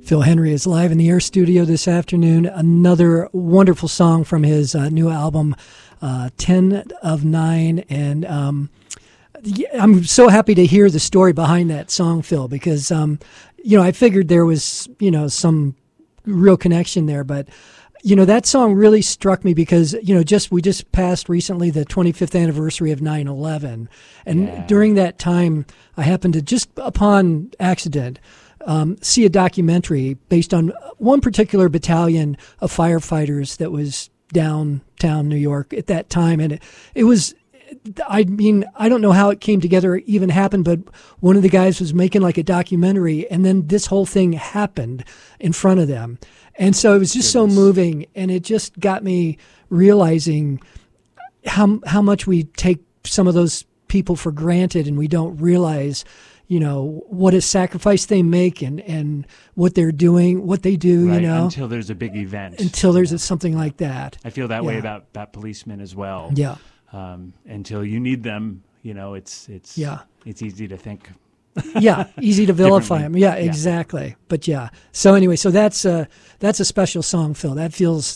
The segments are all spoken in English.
Phil Henry is live in the Air Studio this afternoon. Another wonderful song from his new album, 10 of 9. And I'm so happy to hear the story behind that song, Phil, because, I figured there was, some real connection there. But, that song really struck me because, we just passed recently the 25th anniversary of 9/11. And during that time, I happened to, just upon accident, see a documentary based on one particular battalion of firefighters that was downtown New York at that time. And it was, I don't know how it came together or even happened, but one of the guys was making like a documentary, and then this whole thing happened in front of them. And so it was just so moving, and it just got me realizing how much we take some of those people for granted, and we don't realize what a sacrifice they make and what they're doing, what they do, right, until there's a big event. Until there's something like that. I feel that way about policemen as well. Yeah. Until you need them, it's easy to think. Yeah, easy to vilify them. Yeah, exactly. But so anyway, so that's a special song, Phil. That feels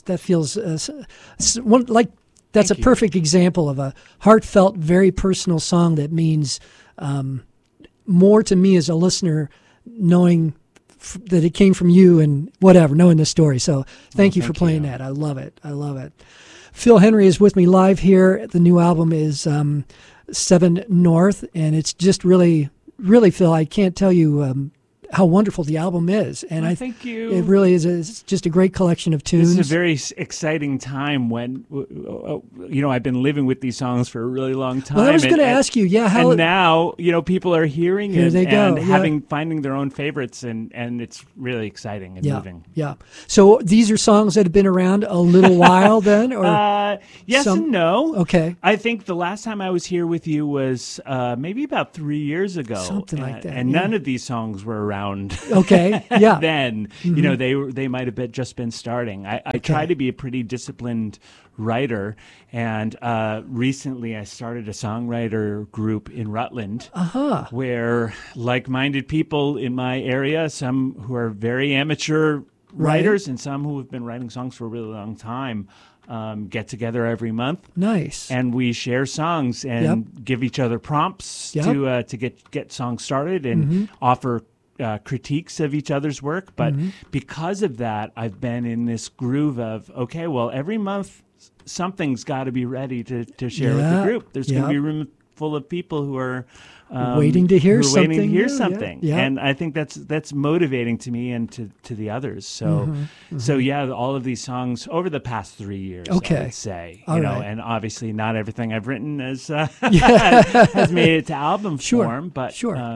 that's a perfect example of a heartfelt, very personal song that means more to me as a listener, knowing that it came from you and knowing the story. So thank you for playing that. I love it. Phil Henry is with me live here. The new album is 7 North, and it's just really, Phil, I can't tell you how wonderful the album is. And thank you. It really is. It's just a great collection of tunes. This is a very exciting time when, I've been living with these songs for a really long time. Well, I was going to ask you, how... And now, people are hearing it and finding their own favorites, and it's really exciting and moving. Yeah. So these are songs that have been around a little while then? Or yes and no. Okay. I think the last time I was here with you was maybe about 3 years ago. Something like that. And none of these songs were around. Okay. Yeah. Then they might have just been starting. I try to be a pretty disciplined writer, and recently I started a songwriter group in Rutland, where like-minded people in my area, some who are very amateur writers and some who have been writing songs for a really long time, get together every month. Nice. And we share songs and give each other prompts to get songs started and offer critiques of each other's work. But because of that, I've been in this groove of, every month something's got to be ready to share with the group. There's going to be a room full of people who are waiting to hear something. And I think that's motivating to me and to the others. So all of these songs over the past 3 years, I would say, and obviously not everything I've written has made it to album form, but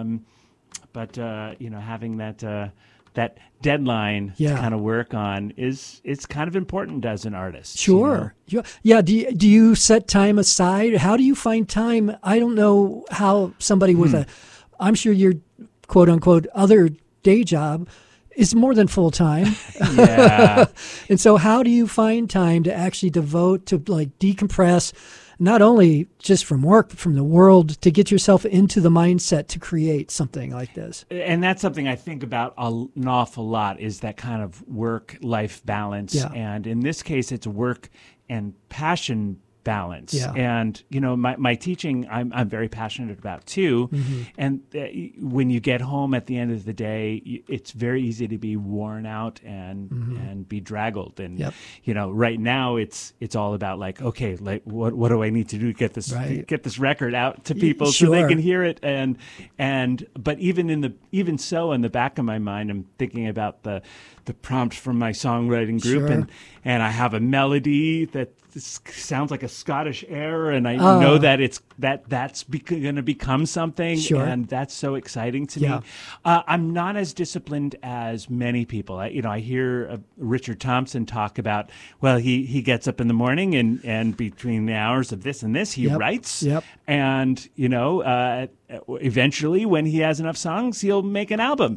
having that deadline to kind of work on it's kind of important as an artist. Sure. Yeah. Do you set time aside? How do you find time? I don't know how somebody with I'm sure your quote unquote other day job is more than full time. Yeah. And so how do you find time to actually devote to decompress, not only just from work, but from the world, to get yourself into the mindset to create something like this? And that's something I think about an awful lot, is that kind of work-life balance. Yeah. And in this case, it's work and passion balance. Yeah. And, my teaching, I'm very passionate about too. And when you get home at the end of the day, it's very easy to be worn out and be draggled. And, right now it's all about what do I need to do to get this record out to people so they can hear it. But even so in the back of my mind, I'm thinking about the prompt from my songwriting group, and I have a melody that sounds like a Scottish air, and I know that that's going to become something, and that's so exciting to me. I'm not as disciplined as many people. I hear Richard Thompson talk about, he gets up in the morning and between the hours of this and this, he writes, and eventually when he has enough songs, he'll make an album,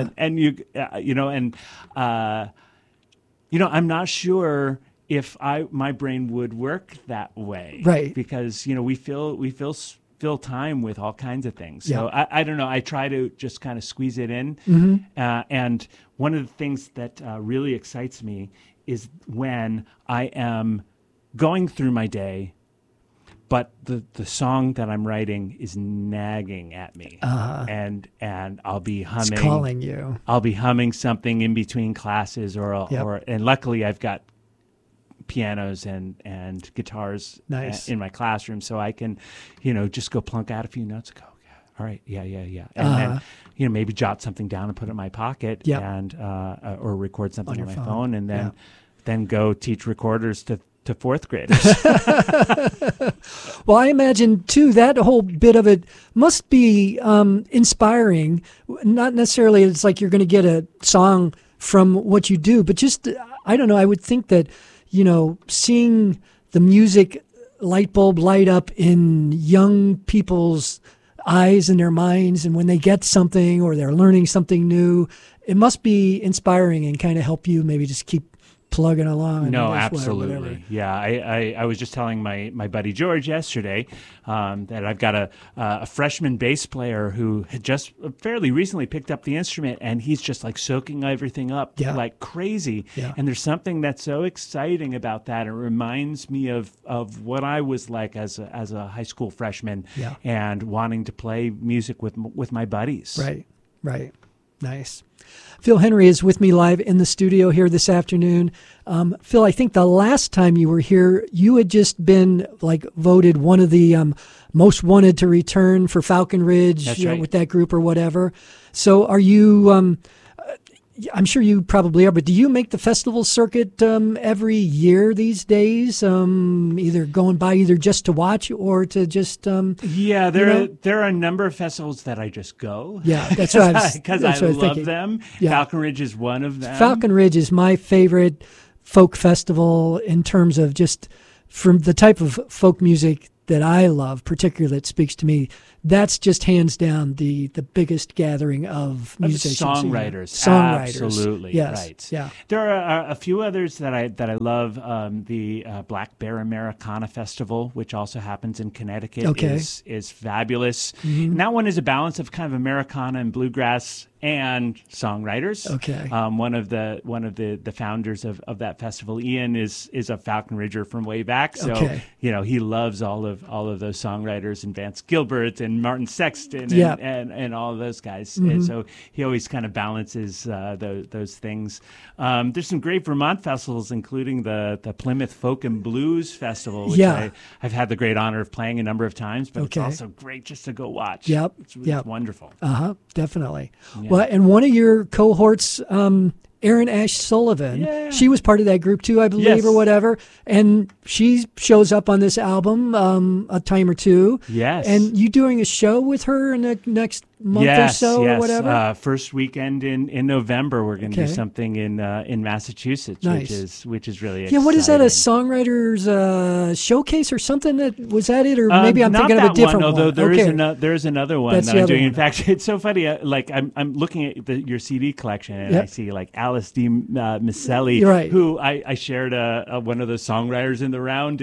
I'm not sure if my brain would work that way, right? Because we feel fill time with all kinds of things. So I don't know. I try to just kind of squeeze it in. And one of the things that really excites me is when I am going through my day, but the song that I'm writing is nagging at me, and I'll be humming. It's calling you. I'll be humming something in between classes, or and luckily I've got pianos and guitars in my classroom, so I can, just go plunk out a few notes and go, all right, yeah, and then maybe jot something down and put it in my pocket, and or record something on my phone, and then go teach recorders to fourth graders. Well, I imagine too that whole bit of it must be inspiring. Not necessarily it's like you're going to get a song from what you do, but just I don't know. I would think that seeing the music light bulb light up in young people's eyes and their minds, and when they get something or they're learning something new, it must be inspiring and kind of help you maybe just keep plugging along. No, absolutely. Yeah, I was just telling my buddy George yesterday that I've got a freshman bass player who had just fairly recently picked up the instrument, and he's just like soaking everything up like crazy. Yeah. And there's something that's so exciting about that. It reminds me of what I was like as a high school freshman, and wanting to play music with my buddies. Right. Nice. Phil Henry is with me live in the studio here this afternoon. Phil, I think the last time you were here, you had just been voted one of the most wanted to return for Falcon Ridge. That's right. With that group or whatever. So are you, I'm sure you probably are, but do you make the festival circuit every year these days? Either going by either just to watch or to just there are a number of festivals that I just go. Yeah, that's right. Because I love them. Yeah. Falcon Ridge is one of them. Falcon Ridge is my favorite folk festival in terms of just from the type of folk music that I love, particularly that speaks to me. That's just hands down the biggest gathering of musicians. Songwriters. Absolutely. Yes. Right. Yeah. There are a few others that I love. The Black Bear Americana Festival, which also happens in Connecticut, is fabulous. Mm-hmm. And that one is a balance of kind of Americana and bluegrass and songwriters. Okay. One of the founders of that festival, Ian, is a Falcon Ridger from way back. So he loves all of those songwriters, and Vance Gilbert and Martin Sexton and all of those guys. Mm-hmm. And so he always kind of balances those things. There's some great Vermont festivals, including the Plymouth Folk and Blues Festival, which I've had the great honor of playing a number of times, but it's also great just to go watch. Yep. It's wonderful. Definitely. Yeah. Well, and one of your cohorts, Erin Ash Sullivan, she was part of that group too, I believe, or whatever. And she shows up on this album a time or two. Yes. And you doing a show with her in the next month or so or whatever? First weekend in November, we're going to do something in Massachusetts, which is really exciting. Yeah, what is that, a songwriters showcase or something? Was that it? Or maybe I'm thinking of a different one. Although there is another one that I'm doing. In fact, it's so funny. I'm looking at your CD collection, and I see Alice D. Misselli, who I shared one of the songwriters in the round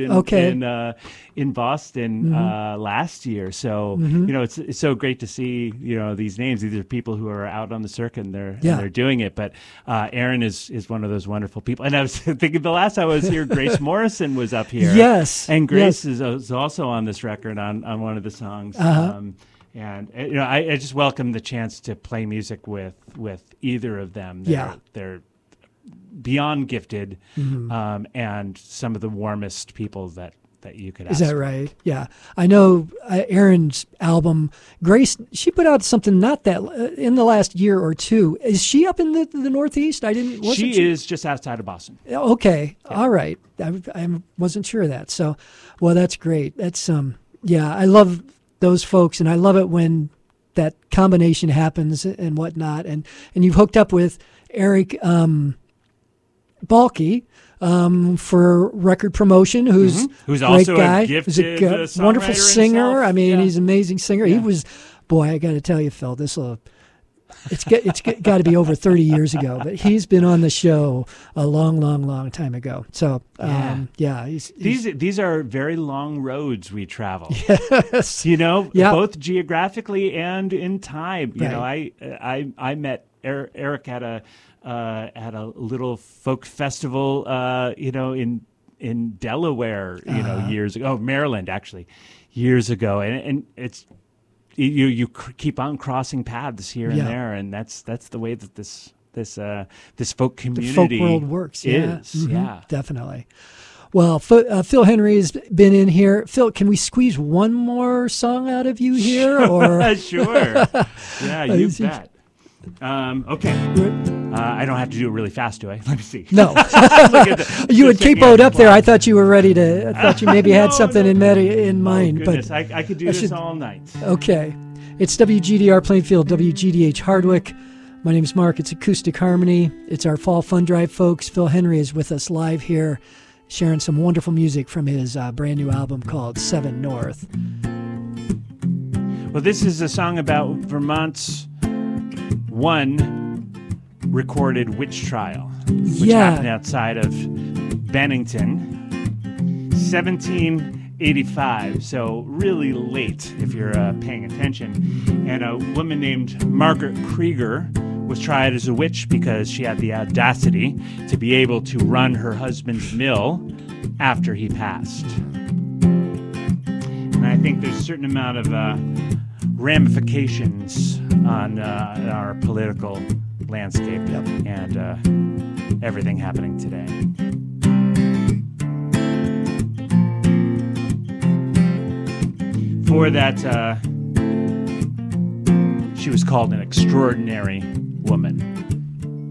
in Boston last year. So it's so great to see these names. These are people who are out on the circuit and they're doing it. But Erin is one of those wonderful people. And I was thinking the last time I was here, Grace Morrison was up here. Yes, and Grace is also on this record on one of the songs. And I just welcome the chance to play music with either of them. They're beyond gifted, and some of the warmest people that you could ask. Is that right? Yeah. I know Erin's album, Grace, she put out something not that in the last year or two. Is she up in the Northeast? She is just outside of Boston. Okay. Yeah. All right. I wasn't sure of that. So, well, that's great. That's, I love those folks, and I love it when that combination happens and whatnot. And you've hooked up with Eric Balke for record promotion, who's also guy, a gifted wonderful singer. himself. I mean, he's an amazing singer. He was, boy, I got to tell you, Phil, this will it's got to be over 30 years ago, but he's been on the show a long time ago. So these are very long roads we travel. Yes. Both geographically and in time. Right. I met Eric at a little folk festival, in Delaware, years ago. Oh, Maryland, actually, years ago, and it's you keep on crossing paths here and there, and that's the way that this folk community, the folk world works. Is Definitely. Well, Phil Henry has been in here. Phil, can we squeeze one more song out of you here? Or Sure. Yeah, you bet. Okay. I don't have to do it really fast, do I? Let me see. No. You had capoed up there. I thought you were ready to. I thought you maybe had something in mind. Oh, goodness. But I could do this all night. Okay. It's WGDR Plainfield, WGDH Hardwick. My name is Mark. It's Acoustic Harmony. It's our Fall Fun Drive, folks. Phil Henry is with us live here, sharing some wonderful music from his brand new album called 7 North. Well, this is a song about Vermont's one recorded witch trial, which happened outside of Bennington, 1785, so really late if you're paying attention. And a woman named Margaret Krieger was tried as a witch because she had the audacity to be able to run her husband's mill after he passed. And I think there's a certain amount of ramifications on our political landscape and everything happening today. For that, she was called an extraordinary woman.